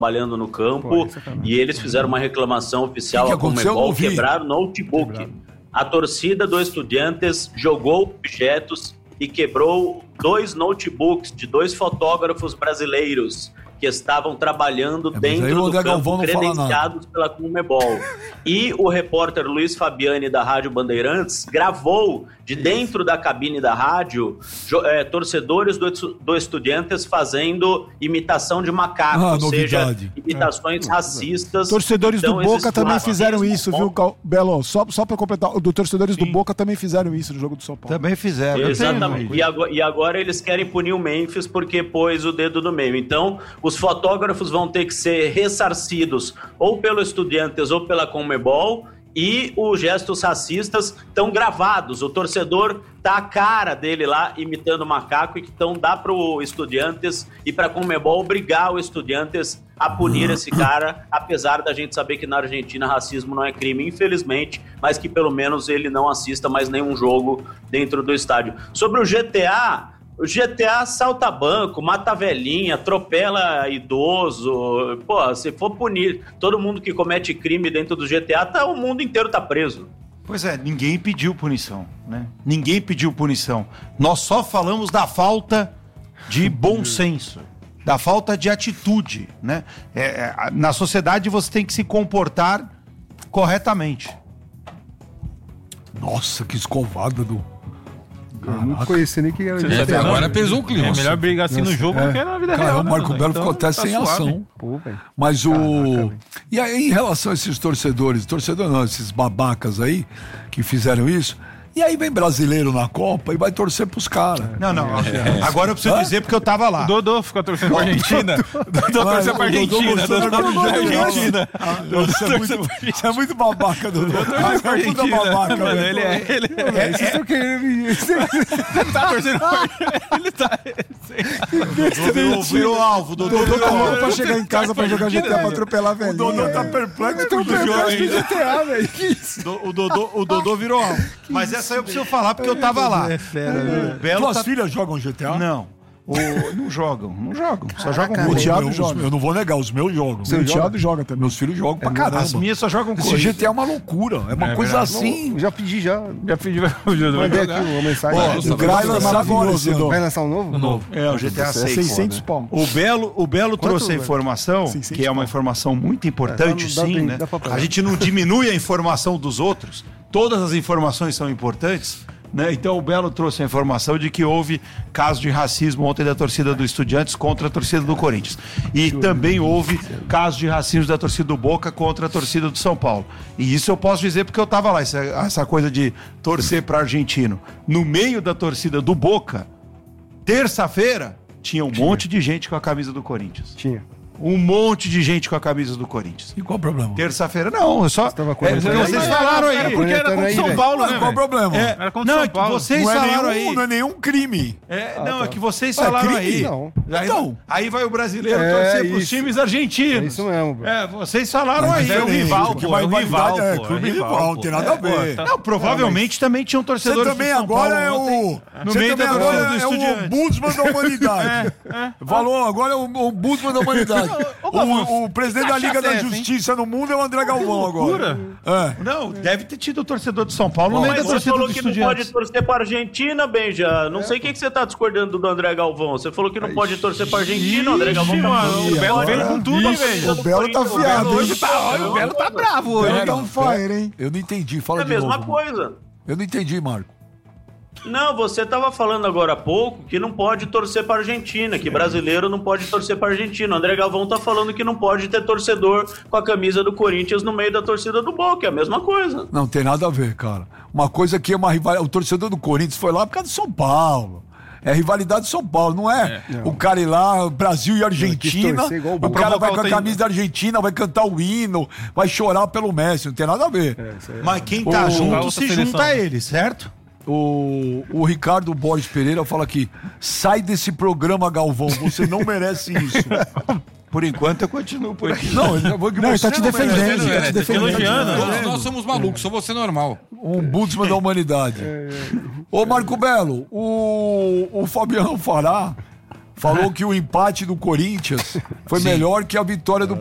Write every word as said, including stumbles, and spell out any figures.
trabalhando no campo. Pô, e eles fizeram uma reclamação oficial que à Conmebol, quebraram o notebook. Quebrado. A torcida do Estudiantes jogou objetos e quebrou dois notebooks de dois fotógrafos brasileiros que estavam trabalhando é, dentro do campo, credenciados pela Conmebol. E o repórter Luiz Fabiani, da Rádio Bandeirantes, gravou de dentro da cabine da rádio é, torcedores do, do Estudiantes fazendo imitação de macaco, ah, ou novidade. seja, imitações é. racistas. Torcedores então, do Boca também fizeram isso, viu, Belo? Só, só para completar, do torcedores Sim. do Boca também fizeram isso no jogo do São Paulo. Também fizeram. Exatamente. E agora, e agora eles querem punir o Memphis porque pôs o dedo no meio. Então, os fotógrafos vão ter que ser ressarcidos ou pelo Estudiantes ou pela Conmebol, e os gestos racistas estão gravados. O torcedor tá a cara dele lá imitando macaco, e então dá para o Estudiantes e para a Conmebol obrigar o Estudiantes a punir esse cara, apesar da gente saber que na Argentina racismo não é crime, infelizmente, mas que pelo menos ele não assista mais nenhum jogo dentro do estádio. Sobre o G T A, o G T A salta banco, mata velhinha, atropela idoso. Pô, se for punir todo mundo que comete crime dentro do G T A, tá, o mundo inteiro tá preso. Pois é, ninguém pediu punição, né? Ninguém pediu punição. Nós só falamos da falta de bom senso, da falta de atitude, né? É, é, na sociedade você tem que se comportar corretamente. Nossa, que escovada do... Eu não conhecia nem quem era isso. É, agora pesou o clima. É melhor brigar assim Nossa, no jogo é. do que na vida Cara, real. O Marco né, Belo então, ficou até tá sem suave. ação. Pô, Mas o... Caraca, e aí, em relação a esses torcedores, torcedores não, esses babacas aí, que fizeram isso, e aí vem brasileiro na Copa e vai torcer pros caras. Não, não. É. Agora eu preciso dizer porque eu tava lá. O Dodô ficou torcendo pra Argentina. O Dodô torceu pra Argentina. Dodô torceu pra Argentina. Você é muito babaca, Dodô. Você é muito babaca, mano. Ele é... Vocês estão querendo... Você não tá torcendo pra Argentina. Ele tá... Dodô virou alvo. Dodô tomou pra chegar em casa pra jogar G T A pra atropelar a velhinha. O Dodô tá perplexo com o G T A, velho. Que isso? O Dodô virou alvo. Mas essa eu preciso falar porque eu tava lá. É fera, o Tuas tá... filhas jogam G T A? Não. O... Não jogam, não jogam. Só jogam Caraca, o Thiago joga. Eu não vou negar, os meus jogam. O Thiago joga também. Meus filhos jogam é pra caramba. As minhas só jogam com Esse G T A é uma loucura. É uma é coisa verdade. assim. Não, já pedi, já. Já pedi. Mandei aqui uma mensagem. Pô, o Grau vai lançar agora. Vai lançar um novo? Um novo. É, o G T A seis. seiscentos pau. O Belo, o Belo trouxe a informação, que é uma informação muito importante, sim, né? A gente não diminui a informação dos outros. Todas as informações são importantes. Né? Então o Belo trouxe a informação de que houve caso de racismo ontem da torcida do Estudiantes contra a torcida do Corinthians. E também houve caso de racismo da torcida do Boca contra a torcida do São Paulo. E isso eu posso dizer porque eu estava lá, essa, essa coisa de torcer para argentino. No meio da torcida do Boca, terça-feira, tinha um tinha. monte de gente com a camisa do Corinthians. Tinha. Um monte de gente com a camisa do Corinthians. E qual o problema? Terça-feira, não, eu só... Você tava é, vocês falaram aí. Era porque era contra São Paulo, né? Qual o problema? É, era contra não, São Paulo. É que vocês não falaram é nenhum, aí. Não é nenhum crime. É, ah, não, tá. é que vocês é falaram crime? aí. Não. Aí, então. aí vai o brasileiro é, torcer isso. pros times argentinos. É isso mesmo, bro. É, vocês falaram Mas aí. É o rival, que pô. É o rival, é, pô. clube É rival, rival, não tem nada a ver. Não, provavelmente também tinham torcedores Você também do São agora é Paulo o... no Você meio também da agora do é o ombudsman da humanidade. Falou, agora é o ombudsman da humanidade. O presidente da Liga da Justiça no mundo é o André Galvão agora. É. Não, deve ter tido o torcedor de São Paulo no meio da você torcida falou do que Estudiantes. não pode torcer pra Argentina, Benja. Não é. sei o que, que você tá discordando do André Galvão. Você falou que não pode torcer pra Argentina, o André Galvão tá mano, o Belo veio com tudo, hein, Benja. O Belo tá fiado. Hoje tá, o Belo tá bravo hoje. Ele tá um fire, hein? Eu não entendi, fala é de novo. É a mesma coisa. Eu não entendi, Marco. Não, você estava falando agora há pouco que não pode torcer para a Argentina, que brasileiro não pode torcer para a Argentina. O André Galvão tá falando que não pode ter torcedor com a camisa do Corinthians no meio da torcida do Boca, é a mesma coisa. Não tem nada a ver, cara. Uma coisa que é uma rivalidade. O torcedor do Corinthians foi lá por causa do São Paulo. É rivalidade de São Paulo, não é? é. O cara ir lá, Brasil e Argentina, o, o cara vai com a camisa da Argentina, vai cantar o hino, vai chorar pelo Messi, não tem nada a ver. É, é... Mas quem tá o... junto se seleção. junta a ele, certo? O, o Ricardo Borges Pereira fala aqui: sai desse programa, Galvão, você não merece isso. Por enquanto eu continuo por aqui. Não, ele, não, ele tá te defendendo, é, tá te defendendo. Elogiando. Todos nós somos malucos, só você normal. Um ombudsman da humanidade. Ô Marco Belo, o, o Fabiano Fará falou que o empate do Corinthians foi Sim. melhor que a vitória do